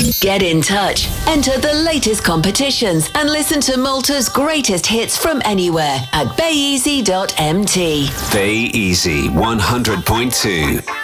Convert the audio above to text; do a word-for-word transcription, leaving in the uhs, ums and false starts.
Get in touch. Enter the latest competitions and listen to Malta's greatest hits from anywhere at bay easy dot m t. Bay Easy one hundred point two.